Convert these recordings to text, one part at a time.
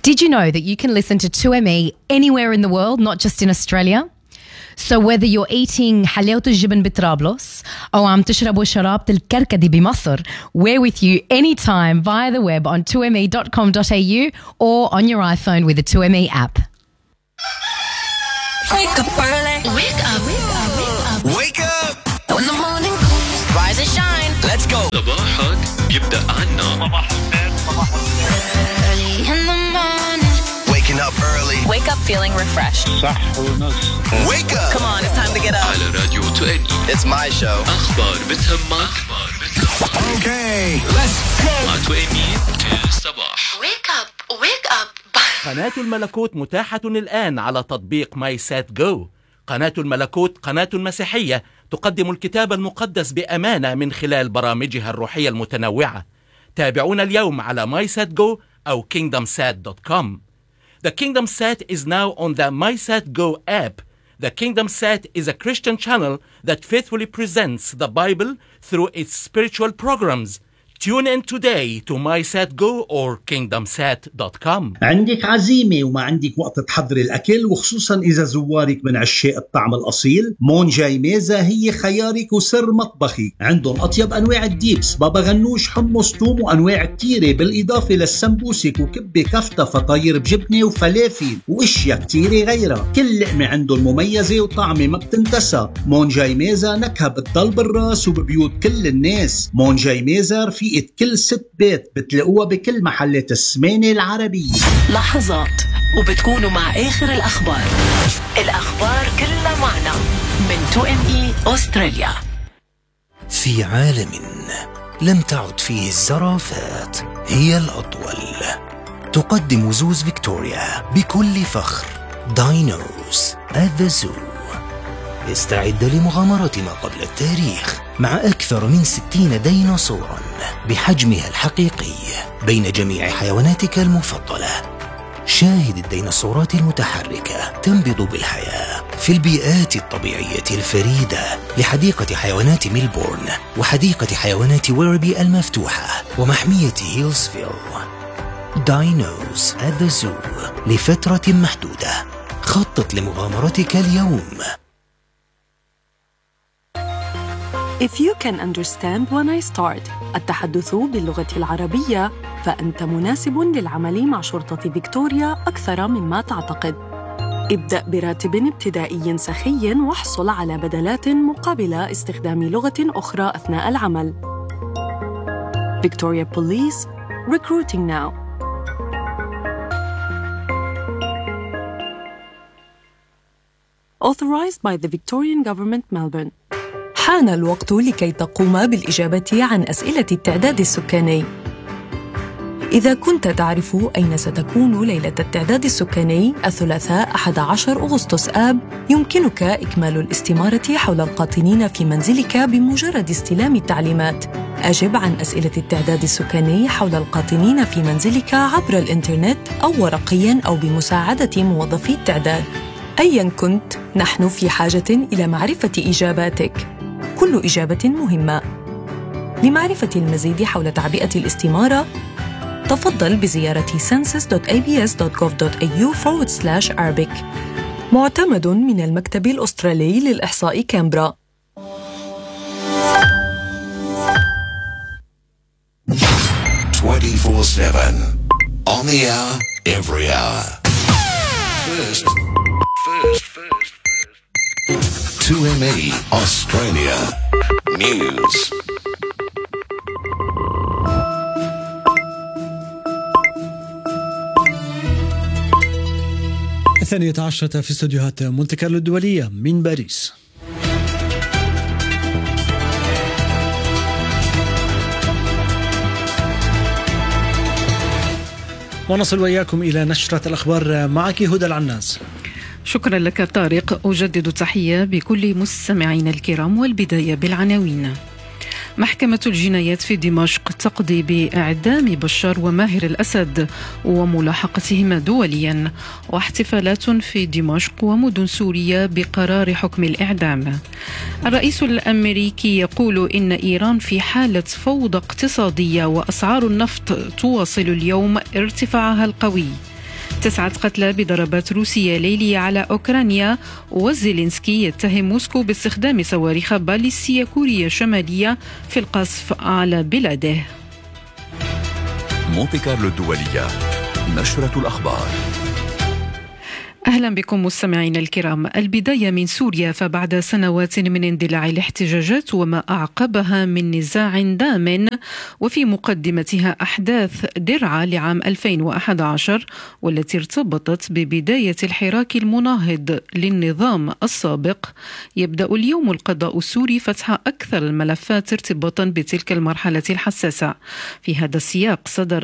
Did you know that you can listen to 2ME anywhere in the world, not just in Australia? So whether you're eating حلاوة الجبن بطرابلس أو عم تشربوا شراب الكركدي بمصر, we're with you anytime via the web on 2me.com.au or on your iPhone with the 2ME app. Wake up early. Wake up. Wake up. When the morning comes, rise and shine. Let's go. صباحك يبدأ عنا. Early in the morning. Waking up early. Wake up feeling refreshed. Wake up. Come on, it's time to get up. على راديو 2ME. It's my show. أخبار بتهمك. Okay, let's go. مع 2ME كل صباح. Wake up. Wake up. قناة الملكوت متاحة الآن على تطبيق ماي سات جو. قناة الملكوت قناة مسيحية تقدم الكتاب المقدس بأمانة من خلال برامجها الروحية المتنوعة. تابعونا اليوم على MySatGo أو KingdomSat.com. The KingdomSat is now on the MySatGo app. The KingdomSat is a Christian channel that faithfully presents the Bible through its spiritual programs. Tune in today to MySatGo or KingdomSat.com. عندك عزيمة وما عندك وقت تحضري الأكل، وخصوصا إذا زوارك من عشاق الطعم الأصيل، مونجاي ميزة هي خيارك وسر مطبخي. عندهم أطيب أنواع الديبس، بابا غنوش، حمص، توم، وأنواع كتيرة، بالإضافة للسمبوسك وكبة كفتة فطاير بجبنة وفلافل وإشياء كتيرة غيرها. كل لقمة عندهم مميزة وطعمة ما بتنتسى. مونجاي ميزة نكهة بتضل بالراس وببيوت كل الناس. مونجاي ميزة رفيقة كل ست بيت، بتلاقوها بكل محلات السمانة العربية. لحظات وبتكونوا مع آخر الأخبار كلها معنا من 2ME أستراليا. في عالم لم تعد فيه الزرافات هي الأطول، تقدم زوز فيكتوريا بكل فخر داينوز at the Zoo. استعد لمغامرة ما قبل التاريخ مع أكثر من 60 ديناصورا بحجمها الحقيقي بين جميع حيواناتك المفضلة. شاهد الديناصورات المتحركة تنبض بالحياة في البيئات الطبيعية الفريدة لحديقة حيوانات ميلبورن وحديقة حيوانات ويربي المفتوحة ومحمية هيلزفيل. داينوز at the Zoo لفترة محدودة. خطط لمغامرتك اليوم. If you can understand when I start التحدث باللغة العربية، فأنت مناسب للعمل مع شرطة فيكتوريا أكثر مما تعتقد. ابدأ براتب ابتدائي سخي واحصل على بدلات مقابل استخدام لغة أخرى أثناء العمل. Victoria Police, recruiting now. Authorized by the Victorian Government, Melbourne. حان الوقت لكي تقوم بالإجابة عن أسئلة التعداد السكاني. إذا كنت تعرف أين ستكون ليلة التعداد السكاني الثلاثاء 11 أغسطس آب، يمكنك إكمال الاستمارة حول القاطنين في منزلك بمجرد استلام التعليمات. أجب عن أسئلة التعداد السكاني حول القاطنين في منزلك عبر الإنترنت أو ورقياً أو بمساعدة موظفي التعداد. أياً كنت، نحن في حاجة إلى معرفة إجاباتك. كل إجابة مهمة. لمعرفة المزيد حول تعبئة الاستمارة، تفضل بزيارة census.abs.gov.au/Arabic. معتمد من المكتب الأسترالي للإحصاء كامبرا. 24/7 on the hour, every hour. First. 2ME Australia News. الثانية عشرة في استوديوهات مونte كارلو الدولية من باريس. ونصل وإياكم إلى نشرة الأخبار. معك هدى العناز. شكرا لك طارق. أجدد تحية بكل مستمعين الكرام، والبداية بالعناوين. محكمة الجنايات في دمشق تقضي بإعدام بشار وماهر الأسد وملاحقتهما دوليا، واحتفالات في دمشق ومدن سوريا بقرار حكم الإعدام. الرئيس الأمريكي يقول إن إيران في حالة فوضى اقتصادية، وأسعار النفط تواصل اليوم ارتفاعها القوي. 9 قتلى بضربات روسية ليلية على أوكرانيا، وزيلينسكي يتهم موسكو باستخدام صواريخ باليستية كورية شمالية في القصف على بلاده. مونتي كارلو الدولية، نشرة الأخبار. أهلا بكم مستمعين الكرام. البداية من سوريا، فبعد سنوات من اندلاع الاحتجاجات وما أعقبها من نزاع دام وفي مقدمتها أحداث درعا لعام 2011 والتي ارتبطت ببداية الحراك المناهض للنظام السابق، يبدأ اليوم القضاء السوري فتح أكثر الملفات ارتباطا بتلك المرحلة الحساسة. في هذا السياق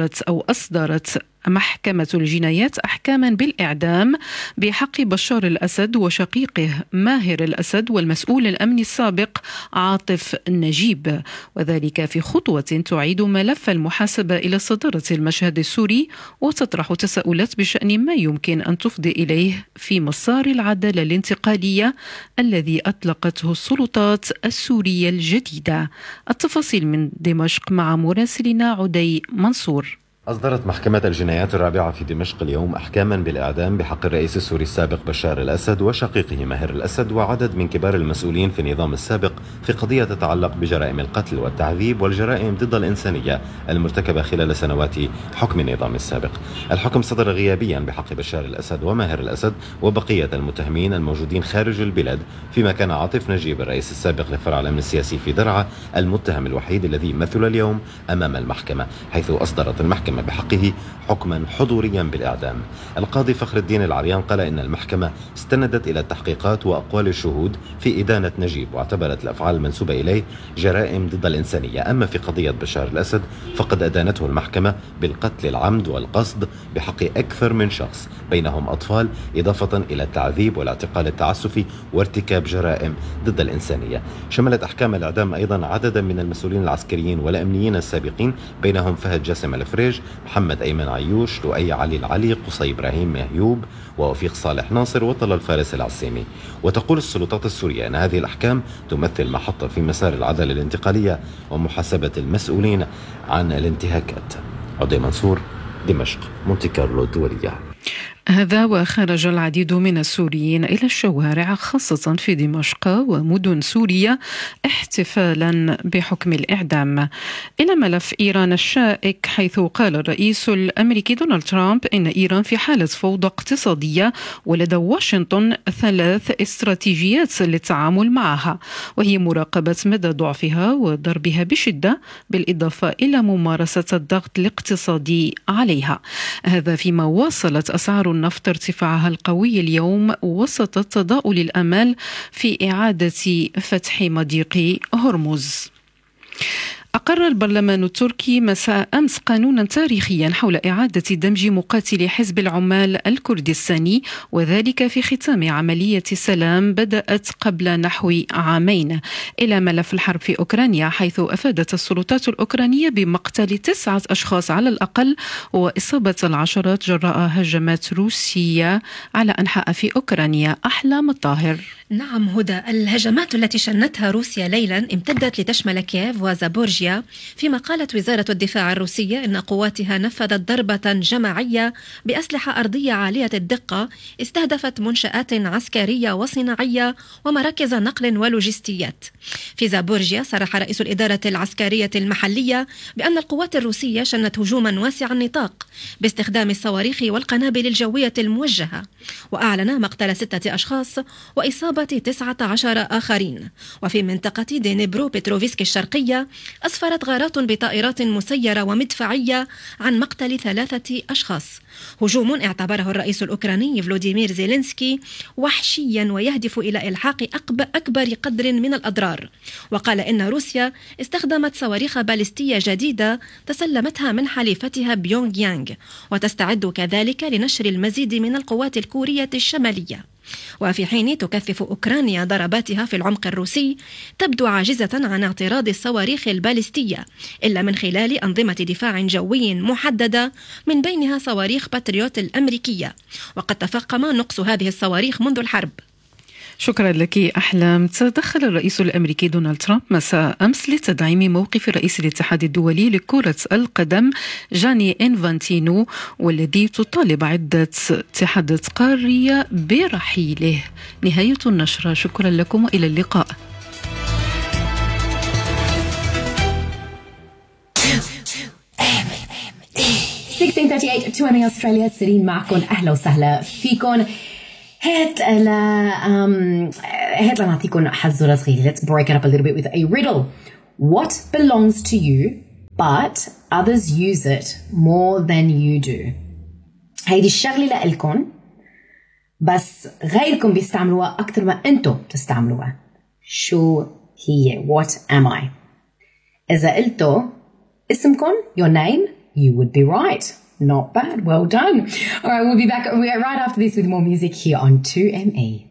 أصدرت محكمة الجنايات أحكاما بالإعدام بحق بشار الأسد وشقيقه ماهر الأسد والمسؤول الأمني السابق عاطف نجيب، وذلك في خطوة تعيد ملف المحاسبة إلى صدارة المشهد السوري وتطرح تساؤلات بشأن ما يمكن أن تفضي إليه في مسار العدالة الانتقالية الذي أطلقته السلطات السورية الجديدة. التفاصيل من دمشق مع مراسلنا عدي منصور. أصدرت محكمة الجنايات الرابعة في دمشق اليوم أحكاما بالإعدام بحق الرئيس السوري السابق بشار الأسد وشقيقه ماهر الأسد وعدد من كبار المسؤولين في النظام السابق في قضية تتعلق بجرائم القتل والتعذيب والجرائم ضد الإنسانية المرتكبة خلال سنوات حكم النظام السابق. الحكم صدر غيابيا بحق بشار الأسد وماهر الأسد وبقية المتهمين الموجودين خارج البلاد، فيما كان عاطف نجيب الرئيس السابق لفرع الأمن السياسي في درعا المتهم الوحيد الذي مثل اليوم أمام المحكمة، حيث أصدرت المحكمة بحقه حكما حضوريا بالإعدام. القاضي فخر الدين العريان قال إن المحكمة استندت إلى التحقيقات وأقوال الشهود في إدانة نجيب، واعتبرت الأفعال المنسوبة إليه جرائم ضد الإنسانية. أما في قضية بشار الأسد فقد أدانته المحكمة بالقتل العمد والقصد بحق أكثر من شخص بينهم أطفال، إضافة إلى التعذيب والاعتقال التعسفي وارتكاب جرائم ضد الإنسانية. شملت أحكام الإعدام أيضا عددا من المسؤولين العسكريين والأمنيين السابقين، بينهم فهد جاسم الفريج، محمد أيمن عيوش، لؤي علي العلي، قصي إبراهيم مهيوب، ووفيق صالح ناصر، وطلال فارس العسيمي. وتقول السلطات السورية أن هذه الأحكام تمثل محطة في مسار العدالة الانتقالية ومحاسبة المسؤولين عن الانتهاكات. عدي منصور، دمشق، مونتي كارلو الدولية. هذا وخرج العديد من السوريين إلى الشوارع خاصة في دمشق ومدن سوريا احتفالا بحكم الإعدام. إلى ملف إيران الشائك، حيث قال الرئيس الأمريكي دونالد ترامب إن إيران في حالة فوضى اقتصادية ولدى واشنطن 3 استراتيجيات للتعامل معها، وهي مراقبة مدى ضعفها وضربها بشدة، بالإضافة إلى ممارسة الضغط الاقتصادي عليها. هذا فيما واصلت أسعار النفط ارتفاعها القوي اليوم وسط تضاؤل الآمال في إعادة فتح مضيق هرمز. أقر البرلمان التركي مساء أمس قانونا تاريخيا حول إعادة دمج مقاتلي حزب العمال الكردستاني، وذلك في ختام عملية سلام بدأت قبل نحو عامين، إلى ملف الحرب في أوكرانيا، حيث أفادت السلطات الأوكرانية بمقتل 9 أشخاص على الأقل وإصابة العشرات جراء هجمات روسية على أنحاء في أوكرانيا. أحلام الطاهر. نعم هدى، الهجمات التي شنتها روسيا ليلا امتدت لتشمل كييف وزابورجيا، فيما قالت وزارة الدفاع الروسية إن قواتها نفذت ضربة جماعية بأسلحة أرضية عالية الدقة استهدفت منشآت عسكرية وصناعية ومراكز نقل ولوجستيات. في زابورجيا صرح رئيس الإدارة العسكرية المحلية بأن القوات الروسية شنت هجوما واسع النطاق باستخدام الصواريخ والقنابل الجوية الموجهة، وأعلن مقتل 6 أشخاص وإصابة 19 آخرين. وفي منطقة دينيبرو بتروفسكي الشرقية أسفرت غارات بطائرات مسيرة ومدفعية عن مقتل 3 أشخاص. هجوم اعتبره الرئيس الأوكراني فلوديمير زيلينسكي وحشيا ويهدف إلى إلحاق أكبر قدر من الأضرار، وقال إن روسيا استخدمت صواريخ باليستية جديدة تسلمتها من حليفتها بيونغ يانغ، وتستعد كذلك لنشر المزيد من القوات الكورية الشمالية. وفي حين تكثف أوكرانيا ضرباتها في العمق الروسي، تبدو عاجزة عن اعتراض الصواريخ الباليستية إلا من خلال أنظمة دفاع جوي محددة، من بينها صواريخ باتريوت الأمريكية، وقد تفاقم نقص هذه الصواريخ منذ الحرب. شكرا لك أحلام. تدخل الرئيس الأمريكي دونالد ترامب مساء أمس لتدعيم موقف رئيس الاتحاد الدولي لكرة القدم جاني إنفانتينو، والذي تطالب عدة اتحادات قارية برحيله. نهاية النشرة، شكرا لكم وإلى اللقاء. 1638 2MA أستراليا، سيرين معكم، أهلا وسهلا فيكم. هات لنعطيكم حزورة صغيرة. Let's break it up a little bit with a riddle. What belongs to you but others use it more than you do? هيدي الشغلة لإلكم بس غيركم بيستعملوها أكتر ما أنتم تستعملوها. شو هي؟ What am I? إذا قلتوا اسمكم, your name, you would be right. Not bad. Well done. All right, we'll be back right after this with more music here on 2MA.